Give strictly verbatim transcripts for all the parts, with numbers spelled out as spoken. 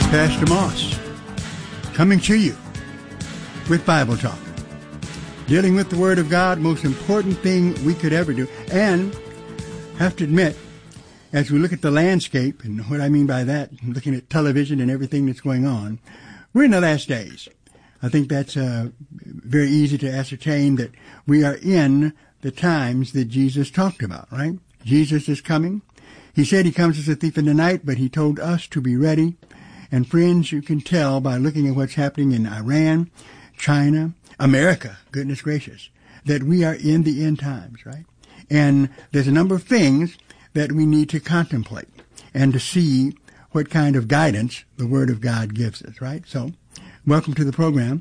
Pastor Moss, coming to you with Bible Talk. Dealing with the Word of God, most important thing we could ever do. And have to admit, as we look at the landscape, and what I mean by that, looking at television and everything that's going on, we're in the last days. I think that's uh, very easy to ascertain that we are in the times that Jesus talked about, right? Jesus is coming. He said he comes as a thief in the night, but he told us to be ready. And friends, you can tell by looking at what's happening in Iran, China, America, goodness gracious, that we are in the end times, right? And there's a number of things that we need to contemplate and to see what kind of guidance the Word of God gives us, right? So, welcome to the program.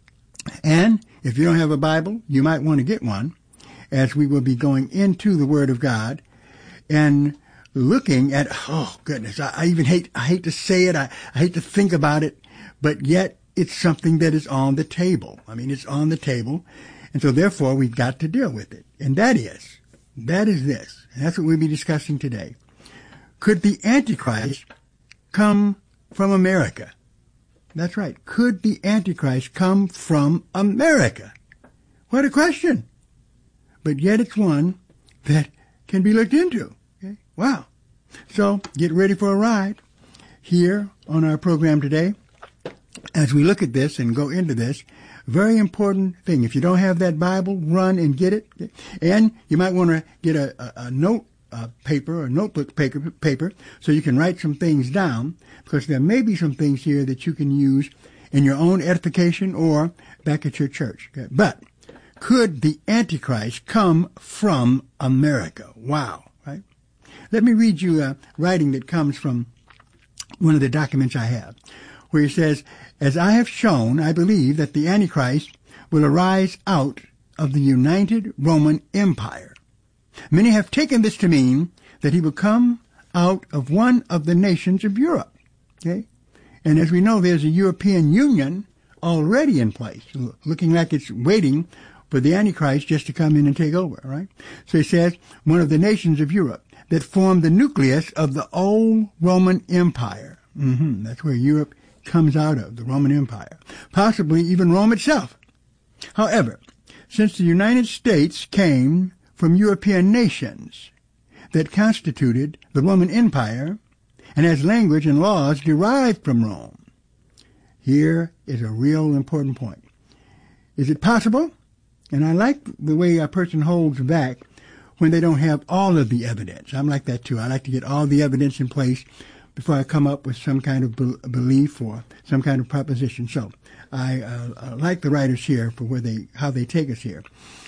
And if you don't have a Bible, you might want to get one, as we will be going into the Word of God and looking at, oh goodness, I, I even hate, I hate to say it, I, I hate to think about it, but yet it's something that is on the table. I mean, it's on the table, and so therefore we've got to deal with it. And that is, that is this, and that's what we'll be discussing today. Could the Antichrist come from America? That's right. Could the Antichrist come from America? What a question. But yet it's one that can be looked into. Okay? Wow. So get ready for a ride here on our program today as we look at this and go into this. Very important thing. If you don't have that Bible, run and get it. And you might want to get a, a, a note uh, paper or notebook paper, paper so you can write some things down, because there may be some things here that you can use in your own edification or back at your church. Okay? But could the Antichrist come from America? Wow, right? Let me read you a writing that comes from one of the documents I have, where he says, "As I have shown, I believe that the Antichrist will arise out of the United Roman Empire. Many have taken this to mean that he will come out of one of the nations of Europe." Okay? And as we know, there's a European Union already in place, looking like it's waiting for the Antichrist just to come in and take over, right? So he says, one of the nations of Europe that formed the nucleus of the old Roman Empire. Mm-hmm. That's where Europe comes out of, the Roman Empire. Possibly even Rome itself. However, since the United States came from European nations that constituted the Roman Empire and has language and laws derived from Rome, here is a real important point. Is it possible? And I like the way a person holds back when they don't have all of the evidence. I'm like that too. I like to get all the evidence in place before I come up with some kind of be- belief or some kind of proposition. So I, uh, I like the writers here for where they, how they take us here.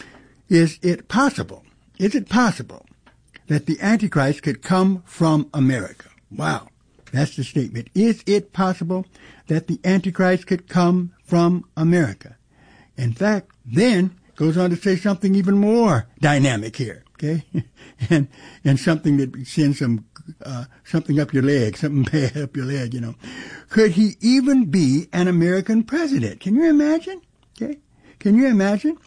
Is it possible? Is it possible that the Antichrist could come from America? Wow. That's the statement. Is it possible that the Antichrist could come from America? In fact, then goes on to say something even more dynamic here, okay? and and something that sends some uh, something up your leg, something bad up your leg, you know. Could he even be an American president? Can you imagine? Okay? Can you imagine?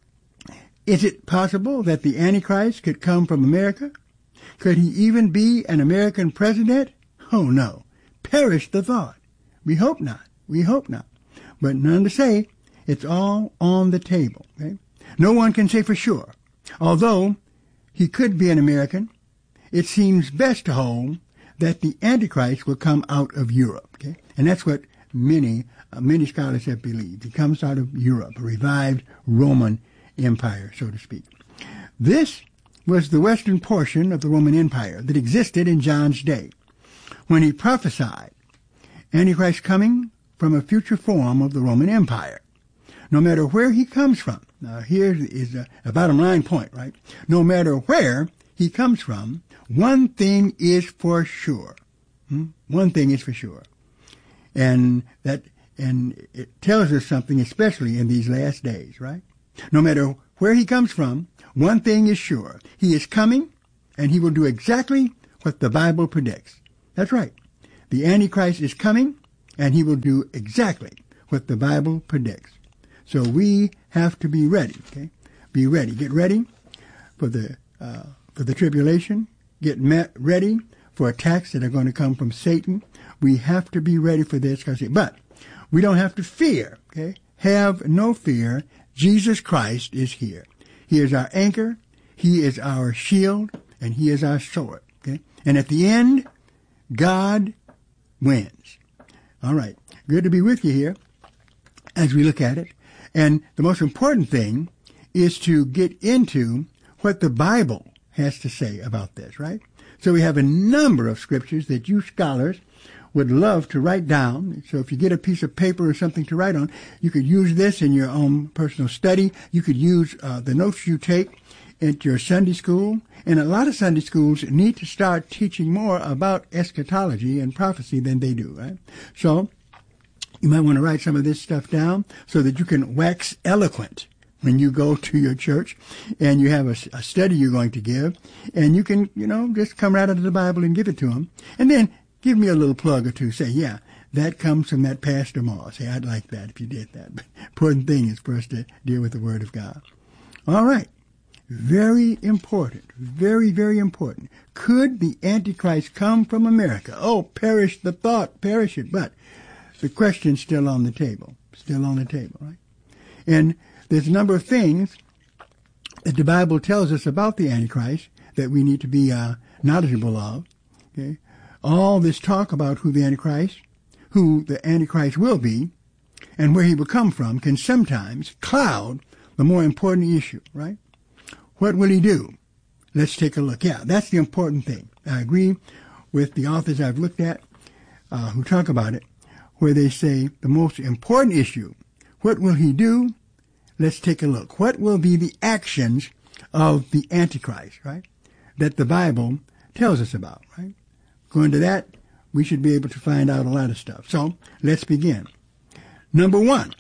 Is it possible that the Antichrist could come from America? Could he even be an American president? Oh, no. Perish the thought. We hope not. We hope not. But none to say, it's all on the table. Okay? No one can say for sure. Although he could be an American, it seems best to hold that the Antichrist will come out of Europe. Okay? And that's what many, uh, many scholars have believed. He comes out of Europe, a revived Roman Empire, so to speak. This was the western portion of the Roman Empire that existed in John's day, when he prophesied Antichrist coming from a future form of the Roman Empire. No matter where he comes from, now here is a, a bottom line point, right? No matter where he comes from, one thing is for sure. Hmm? One thing is for sure. And that, and it tells us something, especially in these last days, right? No matter where he comes from, one thing is sure. He is coming, and he will do exactly what the Bible predicts. That's right. The Antichrist is coming, and he will do exactly what the Bible predicts. So we have to be ready, okay? Be ready. Get ready for the uh, for the tribulation. Get met, ready for attacks that are going to come from Satan. We have to be ready for this. But we don't have to fear. Okay? Have no fear. Jesus Christ is here. He is our anchor. He is our shield. And he is our sword. Okay? And at the end, God wins. All right. Good to be with you here as we look at it. And the most important thing is to get into what the Bible has to say about this, right? So we have a number of scriptures that you scholars would love to write down. So if you get a piece of paper or something to write on, you could use this in your own personal study. You could use uh, the notes you take at your Sunday school. And a lot of Sunday schools need to start teaching more about eschatology and prophecy than they do, right? So you might want to write some of this stuff down so that you can wax eloquent when you go to your church and you have a, a study you're going to give, and you can, you know, just come right out of the Bible and give it to them. And then give me a little plug or two. Say, yeah, that comes from that Pastor Moore. Say, I'd like that if you did that. But the important thing is for us to deal with the Word of God. All right. Very important. Very, very important. Could the Antichrist come from America? Oh, perish the thought, perish it. But the question's still on the table. Still on the table, right? And there's a number of things that the Bible tells us about the Antichrist that we need to be uh, knowledgeable of. Okay? All this talk about who the Antichrist, who the Antichrist will be, and where he will come from can sometimes cloud the more important issue, right? What will he do? Let's take a look. Yeah, that's the important thing. I agree with the authors I've looked at uh, who talk about it, where they say the most important issue, what will he do? Let's take a look. What will be the actions of the Antichrist, right, that the Bible tells us about, right? Going to that, we should be able to find out a lot of stuff. So let's begin. Number one.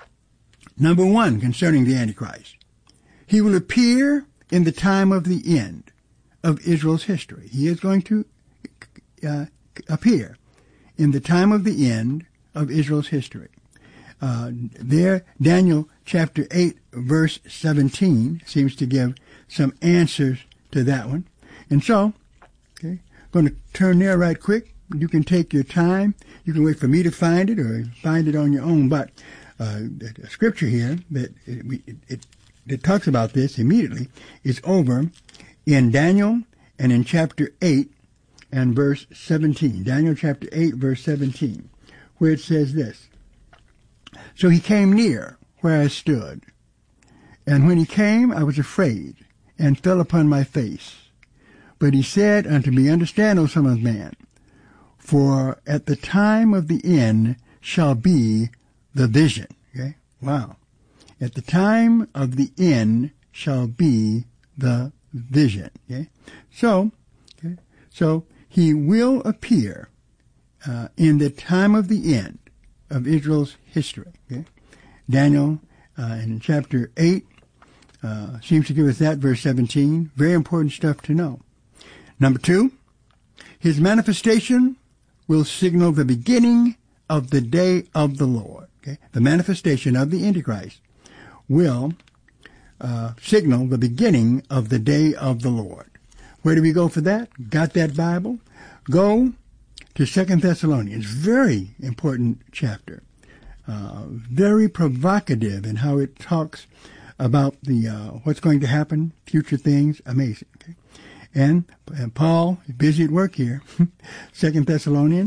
Number one concerning the Antichrist. He will appear in the time of the end of Israel's history. He is going to uh, appear in the time of the end of Israel's history. Uh, there, Daniel chapter eight, verse seventeen seems to give some answers to that one. And so, okay, I'm going to turn there right quick. You can take your time. You can wait for me to find it or find it on your own. But uh, the scripture here that it, it, it, it talks about this immediately is over in Daniel and in chapter eight and verse seventeen. Daniel chapter eight, verse seventeen, where it says this. So he came near where I stood, and when he came, I was afraid, and fell upon my face. But he said unto me, Understand, O son of man, for at the time of the end shall be the vision. Okay? Wow. At the time of the end shall be the vision. Okay? So, okay, so he will appear uh, in the time of the end of Israel's history. Okay? Daniel uh, in chapter eight uh, seems to give us that, verse seventeen. Very important stuff to know. Number two, his manifestation will signal the beginning of the day of the Lord. Okay? The manifestation of the Antichrist will uh, signal the beginning of the day of the Lord. Where do we go for that? Got that Bible? Go to Second Thessalonians. Very important chapter. Uh, very provocative in how it talks about the uh, what's going to happen, future things. Amazing. Okay? And, and Paul is busy at work here. Second Thessalonians,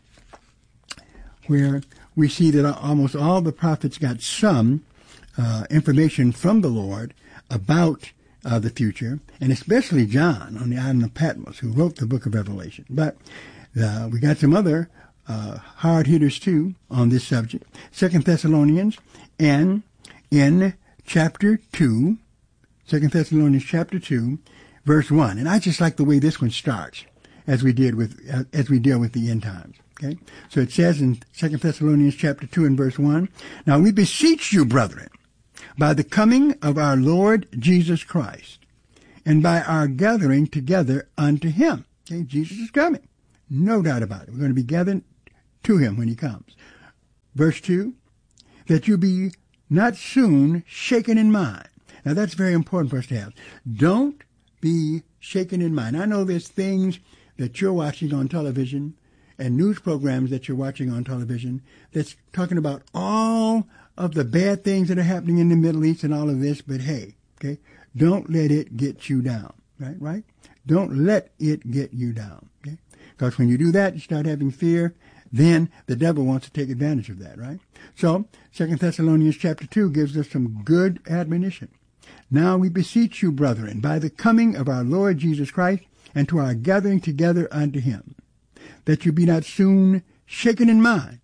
where we see that almost all the prophets got some uh, information from the Lord about uh, the future, and especially John on the island of Patmos, who wrote the book of Revelation. But uh, we got some other uh, hard hitters too on this subject. Second Thessalonians, and in chapter two, Second Thessalonians chapter two, verse one. And I just like the way this one starts, as we did with uh, as we deal with the end times. Okay, so it says in Second Thessalonians chapter two and verse one. Now we beseech you, brethren, by the coming of our Lord Jesus Christ, and by our gathering together unto him. Okay, Jesus is coming. No doubt about it. We're going to be gathered to him when he comes. Verse two, that you be not soon shaken in mind. Now that's very important for us to have. Don't be shaken in mind. I know there's things that you're watching on television and news programs that you're watching on television that's talking about all of the bad things that are happening in the Middle East and all of this, but hey, okay, don't let it get you down, right? Right? Don't let it get you down, okay? Because when you do that, you start having fear, then the devil wants to take advantage of that, right? So, Second Thessalonians chapter two gives us some good admonition. Now we beseech you, brethren, by the coming of our Lord Jesus Christ, and to our gathering together unto him, that you be not soon shaken in mind,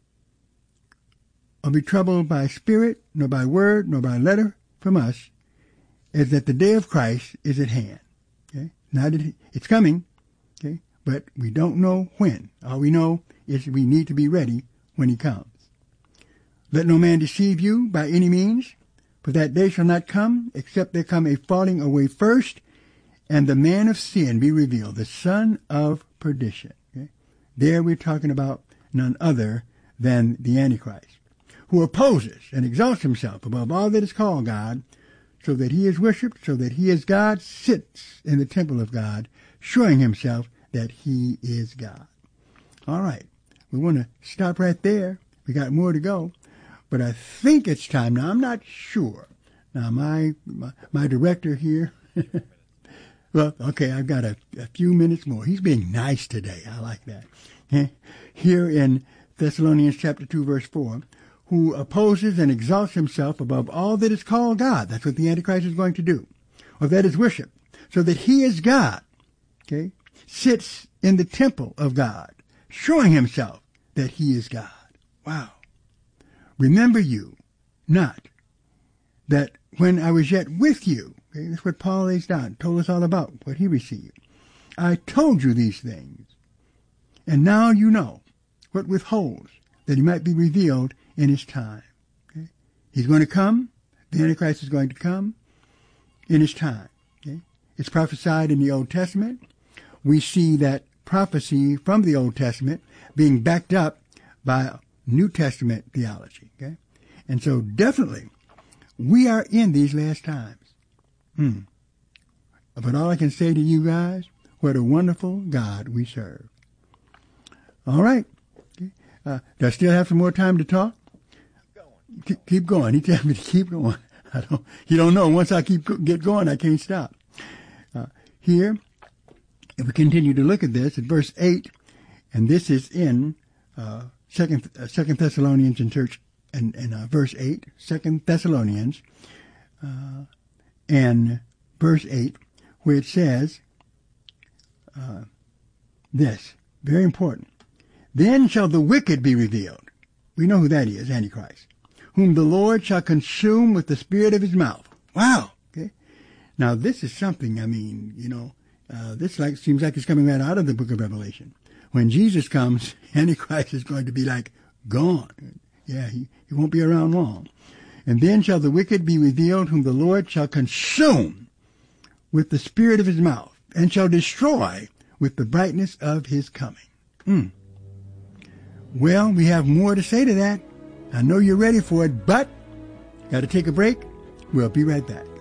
or be troubled by spirit, nor by word, nor by letter from us, as that the day of Christ is at hand. Okay? Now that it's coming, okay, but we don't know when. All we know is we need to be ready when he comes. Let no man deceive you by any means, for that day shall not come, except there come a falling away first, and the man of sin be revealed, the son of perdition. Okay? There we're talking about none other than the Antichrist, who opposes and exalts himself above all that is called God, so that he is worshipped, so that he is God, sits in the temple of God, showing himself that he is God. All right, we want to stop right there. We got more to go, but I think it's time. Now, I'm not sure. Now, my my, my director here, well, okay, I've got a, a few minutes more. He's being nice today. I like that. Here in Thessalonians chapter two, verse four, who opposes and exalts himself above all that is called God. That's what the Antichrist is going to do. Or that is worship. So that he is God. Okay? Sits in the temple of God, showing himself that he is God. Wow. Remember you not that when I was yet with you, okay, that's what Paul lays down, told us all about what he received. I told you these things, and now you know what withholds, that he might be revealed in his time. Okay? He's going to come. The Antichrist is going to come in his time. Okay? It's prophesied in the Old Testament. We see that prophecy from the Old Testament being backed up by New Testament theology. Okay? And so definitely we are in these last times. Hmm. But all I can say to you guys, what a wonderful God we serve. All right. Okay. Uh, do I still have some more time to talk? Keep, keep going. He tells me to keep going. I don't. You don't know. Once I keep get going, I can't stop. Uh, here, if we continue to look at this, at verse eight, and this is in uh, Second uh, Second Thessalonians in church, and, and uh, verse eight, Second Thessalonians, uh, and verse eight, where it says uh, this, very important. Then shall the wicked be revealed. We know who that is, Antichrist, whom the Lord shall consume with the spirit of his mouth. Wow. Okay. Now this is something, I mean, you know, uh, this like seems like it's coming right out of the book of Revelation. When Jesus comes, Antichrist is going to be like gone. Yeah, he, he won't be around long. And then shall the wicked be revealed, whom the Lord shall consume with the spirit of his mouth, and shall destroy with the brightness of his coming. Hmm. Well, we have more to say to that. I know you're ready for it, but got to take a break. We'll be right back.